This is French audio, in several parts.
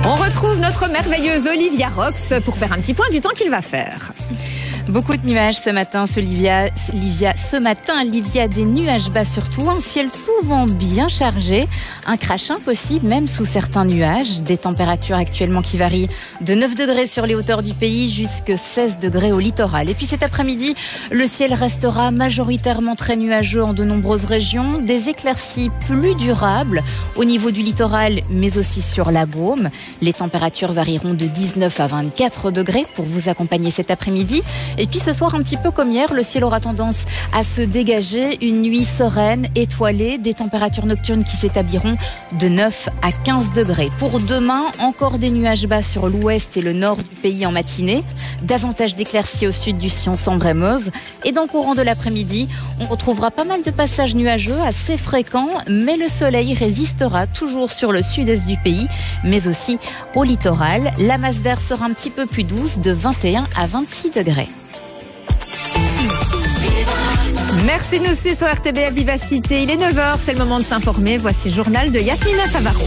On retrouve notre merveilleuse Olivia Rox pour faire un petit point du temps qu'il va faire. Beaucoup de nuages ce matin, Olivia, des nuages bas surtout, un ciel souvent bien chargé, un crash impossible même sous certains nuages, des températures actuellement qui varient de 9 degrés sur les hauteurs du pays jusqu'à 16 degrés au littoral. Et puis cet après-midi, le ciel restera majoritairement très nuageux en de nombreuses régions, des éclaircies plus durables au niveau du littoral mais aussi sur la Gaume. Les températures varieront de 19 à 24 degrés pour vous accompagner cet après-midi. Et puis ce soir, un petit peu comme hier, le ciel aura tendance à se dégager. Une nuit sereine, étoilée, des températures nocturnes qui s'établiront de 9 à 15 degrés. Pour demain, encore des nuages bas sur l'ouest et le nord du pays en matinée. Davantage d'éclaircies au sud du Sion, Sambre et Meuse. Et dans le courant de l'après-midi, on retrouvera pas mal de passages nuageux assez fréquents, mais le soleil résistera toujours sur le sud-est du pays, mais aussi au littoral. La masse d'air sera un petit peu plus douce, de 21 à 26 degrés. Merci de nous suivre sur RTBF Vivacité. Il est 9h, c'est le moment de s'informer. Voici le journal de Yasmina Favaro.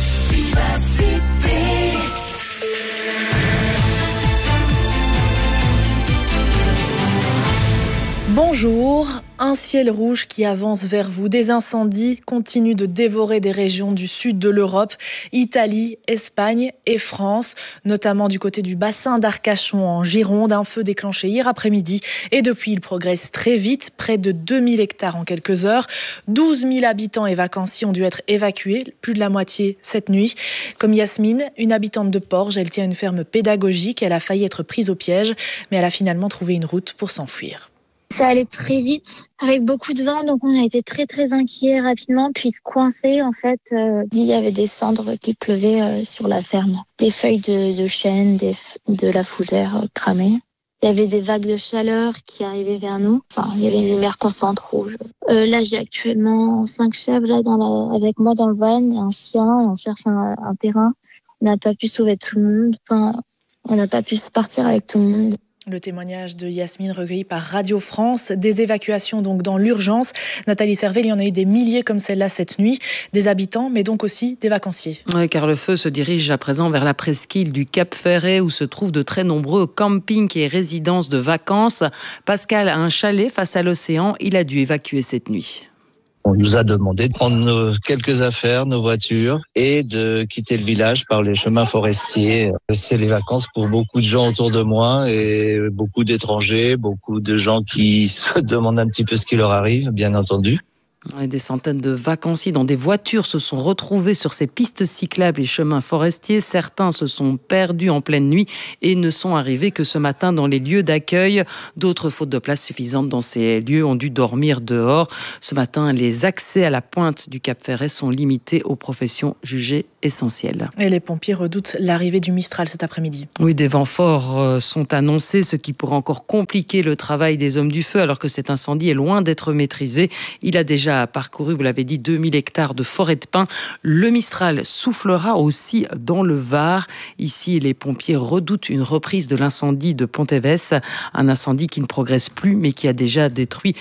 Bonjour, un ciel rouge qui avance vers vous. Des incendies continuent de dévorer des régions du sud de l'Europe, Italie, Espagne et France, notamment du côté du bassin d'Arcachon en Gironde. Un feu déclenché hier après-midi et depuis il progresse très vite, près de 2000 hectares en quelques heures. 12 000 habitants et vacanciers ont dû être évacués, plus de la moitié cette nuit. Comme Yasmine, une habitante de Porges, elle tient une ferme pédagogique. Elle a failli être prise au piège, mais elle a finalement trouvé une route pour s'enfuir. Ça allait très vite, avec beaucoup de vent, donc on a été très très inquiets rapidement, puis coincés en fait. Il y avait des cendres qui pleuvaient sur la ferme, des feuilles de chêne, de la fougère cramée. Il y avait des vagues de chaleur qui arrivaient vers nous. Enfin, il y avait une lumière constante rouge. Là, j'ai actuellement 5 chèvres là avec moi dans le van, un chien, et on cherche un terrain. On n'a pas pu sauver tout le monde. Enfin, on n'a pas pu se partir avec tout le monde. Le témoignage de Yasmine recueilli par Radio France. Des évacuations donc dans l'urgence. Nathalie Servet, il y en a eu des milliers comme celle-là cette nuit. Des habitants, mais donc aussi des vacanciers. Oui, car le feu se dirige à présent vers la presqu'île du Cap Ferret où se trouvent de très nombreux campings et résidences de vacances. Pascal a un chalet face à l'océan. Il a dû évacuer cette nuit. On nous a demandé de prendre quelques affaires, nos voitures, et de quitter le village par les chemins forestiers. C'est les vacances pour beaucoup de gens autour de moi et beaucoup d'étrangers, beaucoup de gens qui se demandent un petit peu ce qui leur arrive, bien entendu. Des centaines de vacanciers dans des voitures se sont retrouvés sur ces pistes cyclables et chemins forestiers. Certains se sont perdus en pleine nuit et ne sont arrivés que ce matin dans les lieux d'accueil. D'autres, faute de place suffisante dans ces lieux, ont dû dormir dehors. Ce matin, les accès à la pointe du Cap Ferret sont limités aux professions jugées essentielles. Et les pompiers redoutent l'arrivée du Mistral cet après-midi. Oui, des vents forts sont annoncés, ce qui pourrait encore compliquer le travail des hommes du feu alors que cet incendie est loin d'être maîtrisé. Il a déjà parcouru, vous l'avez dit, 2000 hectares de forêt de pins. Le Mistral soufflera aussi dans le Var. Ici, les pompiers redoutent une reprise de l'incendie de Pontévès, un incendie qui ne progresse plus, mais qui a déjà détruit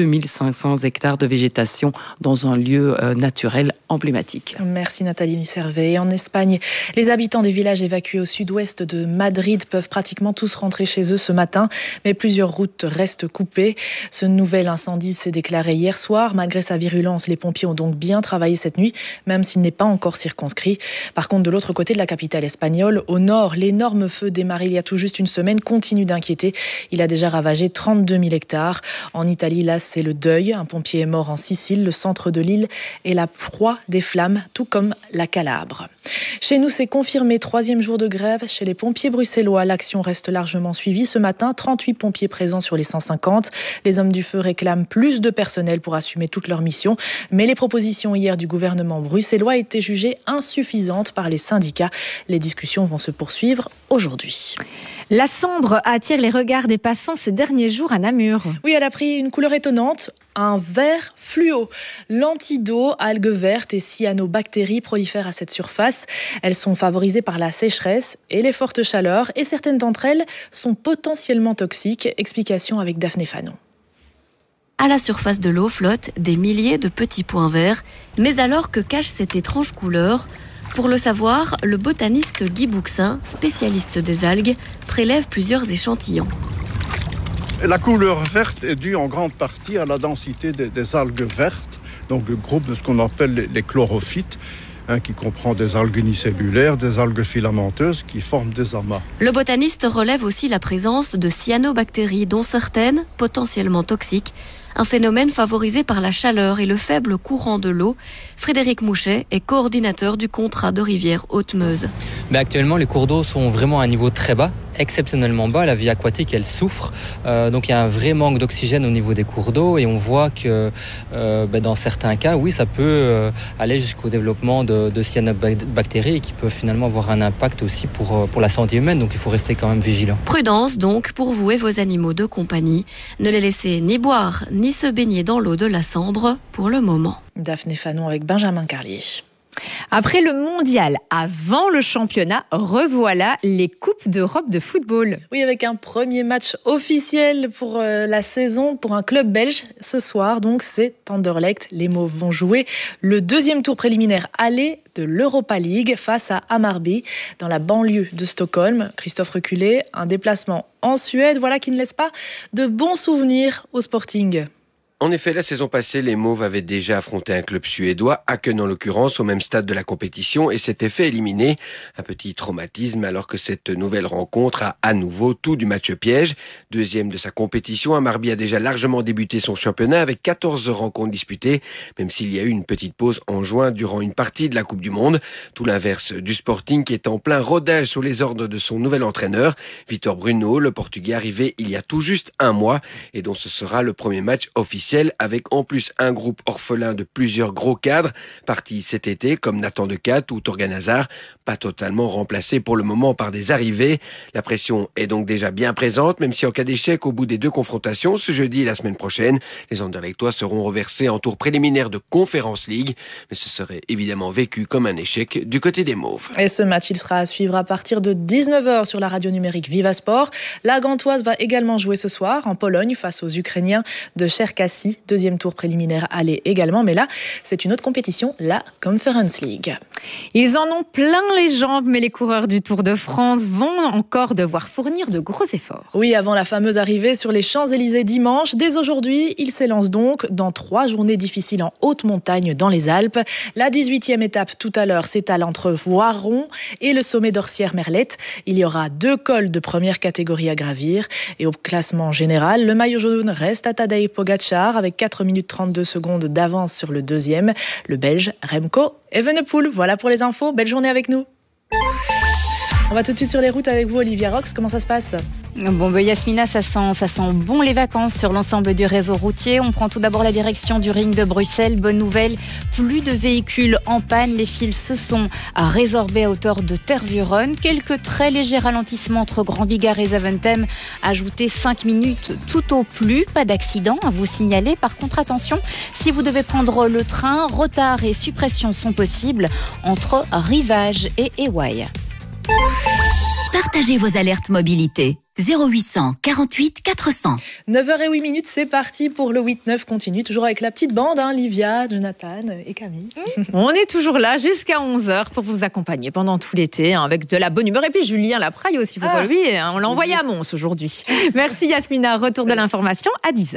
2500 hectares de végétation dans un lieu naturel emblématique. Merci Nathalie Servet. En Espagne, les habitants des villages évacués au sud-ouest de Madrid peuvent pratiquement tous rentrer chez eux ce matin, mais plusieurs routes restent coupées. Ce nouvel incendie s'est déclaré hier soir. Malgré sa virulence, les pompiers ont donc bien travaillé cette nuit, même s'il n'est pas encore circonscrit. Par contre, de l'autre côté de la capitale espagnole, au nord, l'énorme feu démarré il y a tout juste une semaine continue d'inquiéter. Il a déjà ravagé 32 000 hectares. En Italie, là, c'est le deuil. Un pompier est mort en Sicile. Le centre de l'île est la proie des flammes, tout comme la Calabre. Chez nous, c'est confirmé. 3e jour de grève chez les pompiers bruxellois. L'action reste largement suivie. Ce matin, 38 pompiers présents sur les 150. Les hommes du feu réclament plus de personnel pour assumer toute leur mission. Mais les propositions hier du gouvernement bruxellois étaient jugées insuffisantes par les syndicats. Les discussions vont se poursuivre aujourd'hui. La Sambre attire les regards des passants ces derniers jours à Namur. Oui, elle a pris une couleur étonnante. Un vert fluo. Lentilles-d'eau, algues vertes et cyanobactéries prolifèrent à cette surface. Elles sont favorisées par la sécheresse et les fortes chaleurs et certaines d'entre elles sont potentiellement toxiques. Explication avec Daphné Fanon. À la surface de l'eau flottent des milliers de petits points verts. Mais alors que cache cette étrange couleur ? Pour le savoir, le botaniste Guy Bouxin, spécialiste des algues, prélève plusieurs échantillons. La couleur verte est due en grande partie à la densité des algues vertes, donc le groupe de ce qu'on appelle les chlorophytes, qui comprend des algues unicellulaires, des algues filamenteuses qui forment des amas. Le botaniste relève aussi la présence de cyanobactéries, dont certaines potentiellement toxiques. Un phénomène favorisé par la chaleur et le faible courant de l'eau. Frédéric Mouchet est coordinateur du contrat de rivière Haute-Meuse. Mais actuellement, les cours d'eau sont vraiment à un niveau très bas, exceptionnellement bas. La vie aquatique, elle souffre. Donc il y a un vrai manque d'oxygène au niveau des cours d'eau et on voit que dans certains cas, oui, ça peut aller jusqu'au développement de cyanobactéries qui peuvent finalement avoir un impact aussi pour la santé humaine. Donc il faut rester quand même vigilant. Prudence donc pour vous et vos animaux de compagnie. Ne les laissez ni boire ni se baigner dans l'eau de la Sambre pour le moment. Daphné Fanon avec Benjamin Carlier. Après le mondial, avant le championnat, revoilà les Coupes d'Europe de football. Oui, avec un premier match officiel pour la saison pour un club belge. Ce soir, donc, c'est Anderlecht. Les Mauves vont jouer le deuxième tour préliminaire aller de l'Europa League face à Hammarby, dans la banlieue de Stockholm. Christophe Reculé, un déplacement en Suède, voilà qui ne laisse pas de bons souvenirs au Sporting. En effet, la saison passée, les Mauves avaient déjà affronté un club suédois, Häcken en l'occurrence, au même stade de la compétition et s'étaient fait éliminer. Un petit traumatisme alors que cette nouvelle rencontre a à nouveau tout du match piège. Deuxième de sa compétition, Hammarby a déjà largement débuté son championnat avec 14 rencontres disputées, même s'il y a eu une petite pause en juin durant une partie de la Coupe du Monde. Tout l'inverse du Sporting qui est en plein rodage sous les ordres de son nouvel entraîneur, Vitor Bruno, le Portugais arrivé il y a tout juste un mois et dont ce sera le premier match officiel avec en plus un groupe orphelin de plusieurs gros cadres partis cet été comme Nathan Decaat ou Thorgan Hazard, pas totalement remplacés pour le moment par des arrivées. La pression est donc déjà bien présente, même si en cas d'échec au bout des deux confrontations, ce jeudi et la semaine prochaine, les Anderlechtois seront reversés en tour préliminaire de Conference League, mais ce serait évidemment vécu comme un échec du côté des Mauves. Et ce match, il sera à suivre à partir de 19h sur la radio numérique Viva Sport. La Gantoise va également jouer ce soir en Pologne face aux Ukrainiens de Cherkassy. Deuxième tour préliminaire aller également, mais là, c'est une autre compétition, la Conference League. Ils en ont plein les jambes, mais les coureurs du Tour de France vont encore devoir fournir de gros efforts. Oui, avant la fameuse arrivée sur les Champs-Élysées dimanche, dès aujourd'hui, ils s'élancent donc dans 3 journées difficiles en haute montagne dans les Alpes. La 18e étape tout à l'heure s'étale entre Voiron et le sommet d'Orsières-Merlette. Il y aura 2 cols de première catégorie à gravir. Et au classement général, le maillot jaune reste à Tadej Pogačar avec 4 minutes 32 secondes d'avance sur le deuxième, le Belge Remco Evenepoel. Voilà pour les infos, belle journée avec nous. On va tout de suite sur les routes avec vous, Olivia Rox. Comment ça se passe ? Bon, Yasmina, ça sent bon les vacances sur l'ensemble du réseau routier. On prend tout d'abord la direction du ring de Bruxelles. Bonne nouvelle, plus de véhicules en panne. Les fils se sont résorbés à hauteur de Tervuren. Quelques très légers ralentissements entre Grand Bigard et Zaventem. Ajoutez 5 minutes tout au plus. Pas d'accident à vous signaler. Par contre, attention, si vous devez prendre le train, retard et suppression sont possibles entre Rivage et Ewaï. Partagez vos alertes mobilité. 0800 48 400. 9h08, c'est parti pour le 8-9 continue, toujours avec la petite bande, Livia, Jonathan et Camille. On est toujours là jusqu'à 11h pour vous accompagner pendant tout l'été avec de la bonne humeur. Et puis Julien Lapraille aussi, faut pas lui, on l'a envoyé à Mons aujourd'hui. Merci Yasmina, retour de l'information à 10h.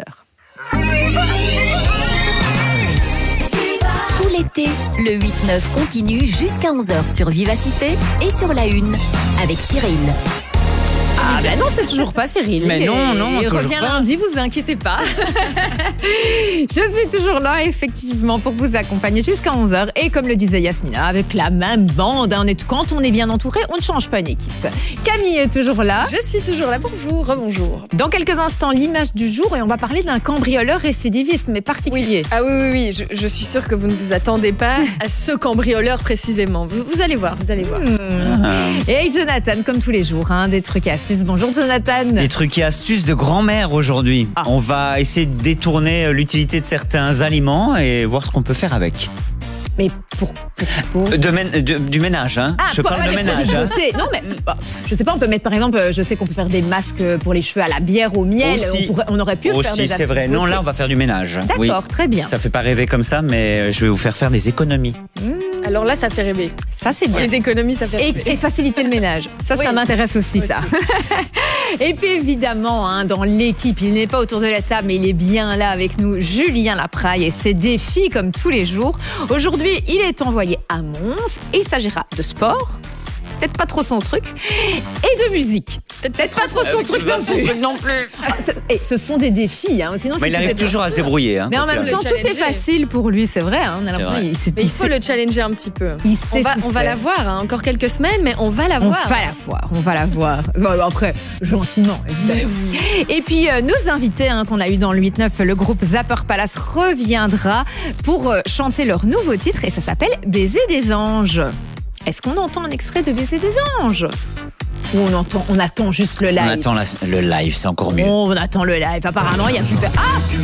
Tout l'été, le 8-9 continue jusqu'à 11h sur Vivacité et sur la Une avec Cyril. Ah ben non, c'est toujours pas Cyril. Mais non, il toujours revient pas. lundi, vous inquiétez pas. Je suis toujours là, effectivement, pour vous accompagner jusqu'à 11h. Et comme le disait Yasmina, avec la même bande, quand on est bien entouré, on ne change pas une équipe. Camille est toujours là. Je suis toujours là, bonjour, rebonjour. Dans quelques instants, l'image du jour et on va parler d'un cambrioleur récidiviste, mais particulier. Oui. Ah oui, je suis sûre que vous ne vous attendez pas à ce cambrioleur précisément. Vous allez voir, vous allez voir. Et Jonathan, comme tous les jours, des trucs et astuces. Bonjour Jonathan. Des trucs et astuces de grand-mère aujourd'hui. On va essayer de détourner l'utilité de certains aliments et voir ce qu'on peut faire avec. Mais pour du ménage, hein. Je parle de ménage. Non, mais je sais pas, on peut mettre par exemple, je sais qu'on peut faire des masques pour les cheveux à la bière, au miel. On aurait pu faire des aussi, c'est vrai. Non, là, on va faire du ménage. D'accord, oui. très bien. Ça fait pas rêver comme ça, mais je vais vous faire des économies. Alors là, ça fait rêver. Ça, c'est bien. Les économies, ça fait et faciliter le ménage. Ça m'intéresse aussi, ça. Et puis évidemment, dans l'équipe, il n'est pas autour de la table, mais il est bien là avec nous, Julien Lapraille et ses défis comme tous les jours. Aujourd'hui, il est envoyé à Mons et il s'agira de sport. Peut-être pas trop son truc. Et de musique. Peut-être pas trop son truc non plus. Et ce sont des défis. Sinon, mais il arrive toujours à se débrouiller. Mais en même temps, tout est facile pour lui, c'est vrai. Mais il faut le challenger un petit peu. On va la voir. Encore quelques semaines, mais on va la voir. On va la voir. Bon, après, gentiment, évidemment. Et puis, nos invités qu'on a eu dans le 8-9, le groupe Zapper Palace reviendra pour chanter leur nouveau titre. Et ça s'appelle Baiser des anges. Est-ce qu'on entend un extrait de Baiser des anges ? Ou on attend juste le live ? On attend le live, c'est encore mieux. On attend le live. Apparemment, il y a plus...